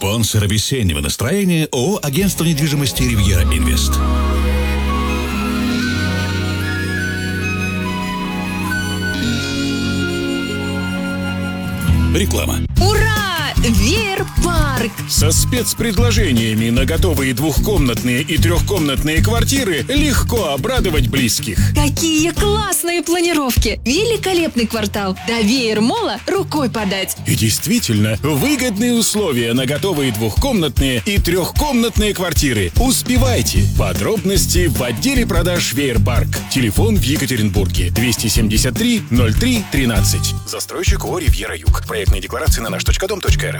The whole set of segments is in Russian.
Спонсор весеннего настроения ООО «Агентство недвижимости Ривьера Инвест». Реклама. Ура! Веер-парк! Со спецпредложениями на готовые двухкомнатные и трехкомнатные квартиры легко обрадовать близких. Какие классные планировки! Великолепный квартал! До Веер-мола рукой подать! И действительно, выгодные условия на готовые двухкомнатные и трехкомнатные квартиры. Успевайте! Подробности в отделе продаж Веер-парк. Телефон в Екатеринбурге 273 03 13. Застройщик ООО «Ривьера Юг». Проектные декларации на наш.дом.рф.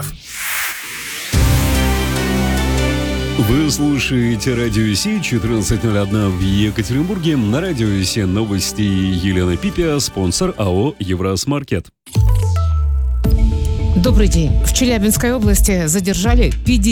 Вы слушаете Радио Си, 14:01 в Екатеринбурге. На Радио Си новости. Елена Пипия, спонсор АО «Евросмаркет». Добрый день. В Челябинской области задержали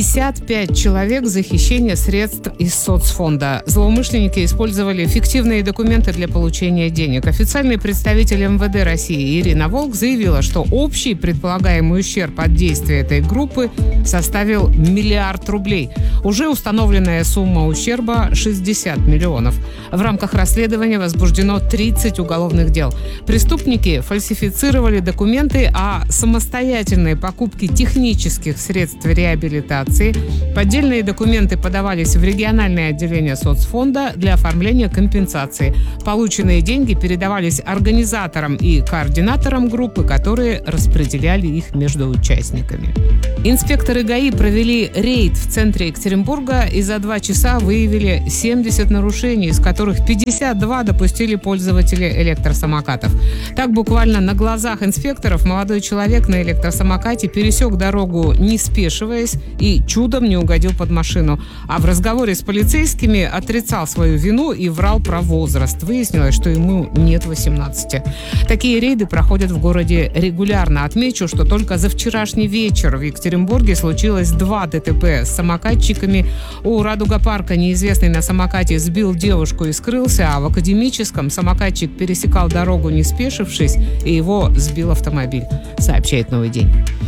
55 человек за хищение средств из соцфонда. Злоумышленники использовали фиктивные документы для получения денег. Официальный представитель МВД России Ирина Волк заявила, что общий предполагаемый ущерб от действия этой группы составил 1 миллиард рублей. Уже установленная сумма ущерба – 60 миллионов. В рамках расследования возбуждено 30 уголовных дел. Преступники фальсифицировали документы о самостоятельной покупки технических средств реабилитации. Поддельные документы подавались в региональное отделение соцфонда для оформления компенсации. Полученные деньги передавались организаторам и координаторам группы, которые распределяли их между участниками. Инспекторы ГАИ провели рейд в центре Екатеринбурга и за 2 часа выявили 70 нарушений, из которых 52 допустили пользователи электросамокатов. Так, буквально на глазах инспекторов молодой человек на электросамокате пересек дорогу, не спешиваясь, и чудом не угодил под машину. А в разговоре с полицейскими отрицал свою вину и врал про возраст. Выяснилось, что ему нет 18. Такие рейды проходят в городе регулярно. Отмечу, что только за вчерашний вечер в Екатеринбурге случилось 2 ДТП с самокатчиками. У Радуга-парка неизвестный на самокате сбил девушку и скрылся, а в Академическом самокатчик пересекал дорогу, не спешившись, и его сбил автомобиль, сообщает «Новый день».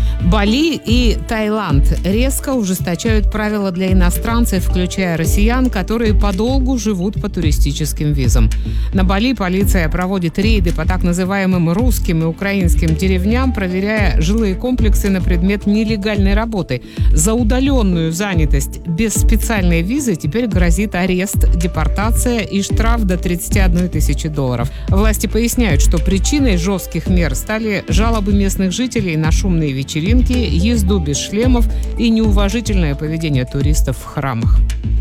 Бали и Таиланд резко ужесточают правила для иностранцев, включая россиян, которые подолгу живут по туристическим визам. На Бали полиция проводит рейды по так называемым русским и украинским деревням, проверяя жилые комплексы на предмет нелегальной работы. За удаленную занятость без специальной визы теперь грозит арест, депортация и штраф до 31 тысячи долларов. Власти поясняют, что причиной жестких мер стали жалобы местных жителей на шумные вечеринки, езду без шлемов и неуважительное поведение туристов в храмах.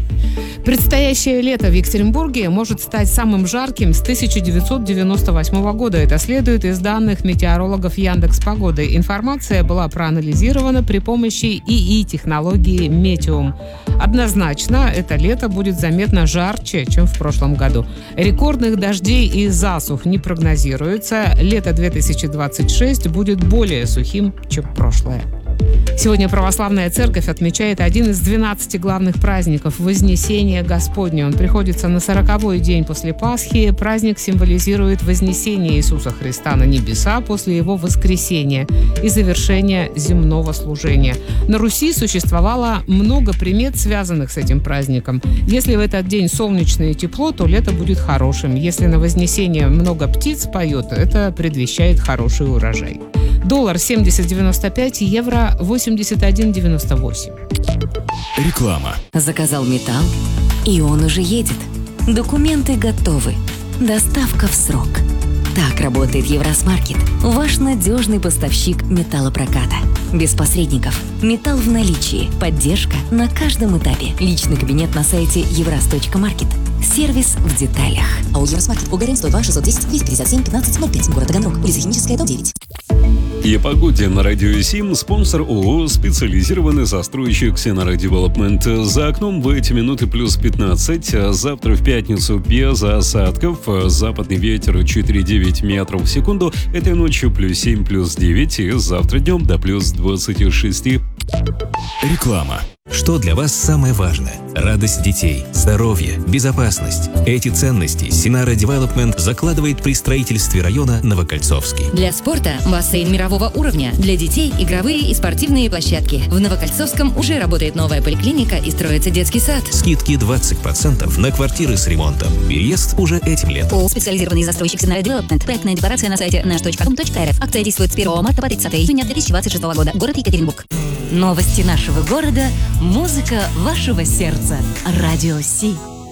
Предстоящее лето в Екатеринбурге может стать самым жарким с 1998 года. Это следует из данных метеорологов Яндекс.Погоды. Информация была проанализирована при помощи ИИ-технологии Метеум. Однозначно, это лето будет заметно жарче, чем в прошлом году. Рекордных дождей и засух не прогнозируется. Лето 2026 будет более сухим, чем прошлое. Сегодня Православная Церковь отмечает один из 12 главных праздников – Вознесение Господне. Он приходится на 40-й день после Пасхи. Праздник символизирует вознесение Иисуса Христа на небеса после его воскресения и завершения земного служения. На Руси существовало много примет, связанных с этим праздником. Если в этот день солнечно и тепло, то лето будет хорошим. Если на Вознесение много птиц поет, это предвещает хороший урожай. Доллар 70.95, евро 81.98. Реклама. Заказал металл, и он уже едет. Документы готовы. Доставка в срок. Так работает Евросмаркет. Ваш надежный поставщик металлопроката. Без посредников. Металл в наличии. Поддержка на каждом этапе. Личный кабинет на сайте evras.market. Сервис в деталях. АО «Евросмаркет», Гагарина 102 610 257 15 05, город Таганрог, улица Химическая, дом 9. И о погоде на Радио Сим. Спонсор ООО «Специализированный застройщик Сенара Девелопмент». За окном в эти минуты плюс 15. Завтра в пятницу без осадков. Западный ветер 4,9 метров в секунду. Этой ночью плюс 7, плюс 9. И завтра днем до плюс 26. Реклама. что для вас самое важное. Радость детей, здоровье, безопасность. Эти ценности Синара Девелопмент закладывает при строительстве района Новокольцовский. Для спорта бассейн мирового уровня. Для детей игровые и спортивные площадки. В Новокольцовском уже работает новая поликлиника и строится детский сад. Скидки 20% на квартиры с ремонтом. Переезд уже этим летом. ООО «Специализированный застройщик Синара Девелопмент». Проектная декларация на сайте nash.com.rf. Акция действует с 1 марта по 30 июня 2026 года. Город Екатеринбург. Новости нашего города, музыка вашего сердца. Радио Си.